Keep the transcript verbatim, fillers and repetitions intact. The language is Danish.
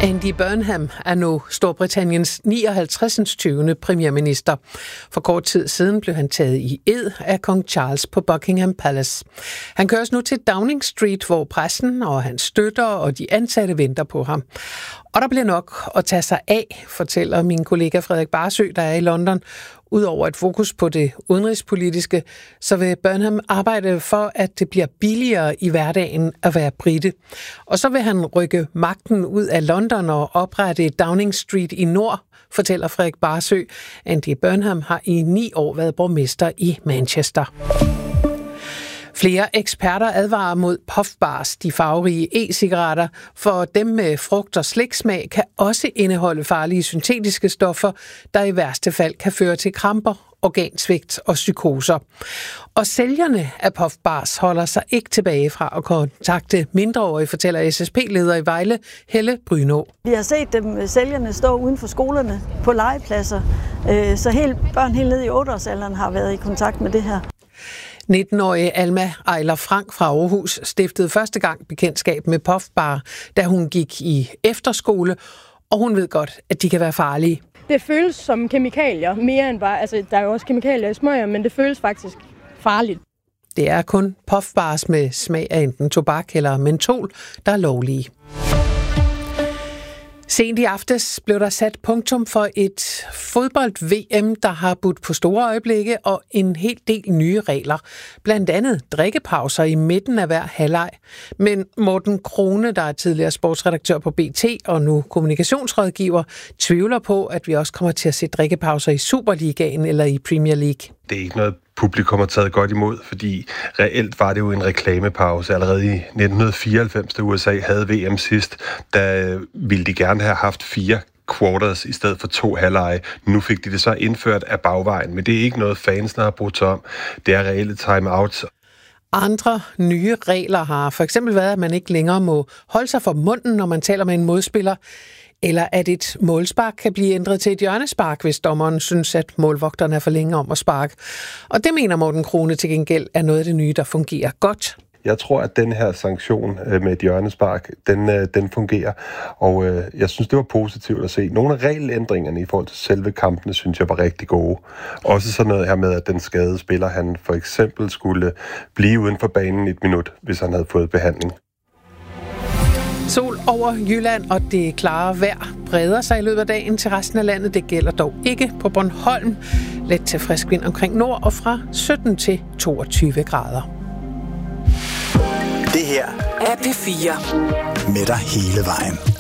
Andy Burnham er nu Storbritanniens nioghalvtreds. premierminister. For kort tid siden blev han taget i ed af kong Charles på Buckingham Palace. Han køres nu til Downing Street, hvor pressen og hans støtter og de ansatte venter på ham. Og der bliver nok at tage sig af, fortæller min kollega Frederik Barsø, der er i London. Udover et fokus på det udenrigspolitiske, så vil Burnham arbejde for, at det bliver billigere i hverdagen at være brite. Og så vil han rykke magten ud af London og oprette Downing Street i nord, fortæller Frederik Barsø. Andy Burnham har i ni år været borgmester i Manchester. Flere eksperter advarer mod puffbars, de farverige e-cigaretter, for dem med frugt- og sliksmag kan også indeholde farlige syntetiske stoffer, der i værste fald kan føre til kramper, organsvigt og psykoser. Og sælgerne af puffbars holder sig ikke tilbage fra at kontakte mindreårige, fortæller S S P-leder i Vejle, Helle Brynå. Vi har set dem sælgerne stå uden for skolerne på legepladser, så helt, børn helt ned i otte-årsalderen har været i kontakt med det her. nitten-årige Alma Ejler Frank fra Aarhus stiftede første gang bekendtskab med puffbar, da hun gik i efterskole, og hun ved godt, at de kan være farlige. Det føles som kemikalier, mere end bare, altså der er jo også kemikalier i smøger, men det føles faktisk farligt. Det er kun puffbars med smag af enten tobak eller mentol, der er lovlige. Sent i aftes blev der sat punktum for et fodbold-V M, der har budt på store øjeblikke og en hel del nye regler. Blandt andet drikkepauser i midten af hver halvleg. Men Morten Krone, der er tidligere sportsredaktør på B T og nu kommunikationsrådgiver, tvivler på, at vi også kommer til at se drikkepauser i Superligaen eller i Premier League. Det er ikke noget, publikum har taget godt imod, fordi reelt var det jo en reklamepause. Allerede i nitten fireoghalvfems, da U S A havde V M sidst, der ville de gerne have haft fire quarters i stedet for to halvleje. Nu fik de det så indført af bagvejen, men det er ikke noget, fansene har brugt om. Det er reelle timeouts. Andre nye regler har for eksempel været, at man ikke længere må holde sig for munden, når man taler med en modspiller, eller at et målspark kan blive ændret til et hjørnespark, hvis dommeren synes, at målvogterne er for længe om at sparke. Og det mener Morten Krone til gengæld er noget af det nye, der fungerer godt. Jeg tror, at den her sanktion med et hjørnespark, den, den fungerer, og øh, jeg synes, det var positivt at se. Nogle af regelændringerne i forhold til selve kampene, synes jeg var rigtig gode. Også sådan noget her med, at den skadede spiller, han for eksempel skulle blive uden for banen et minut, hvis han havde fået behandling. Sol over Jylland, og det klare vejr breder sig i løbet af dagen til resten af landet. Det gælder dog ikke på Bornholm. Let til frisk vind omkring nord og fra sytten til toogtyve grader. Det her er P fire. Med dig hele vejen.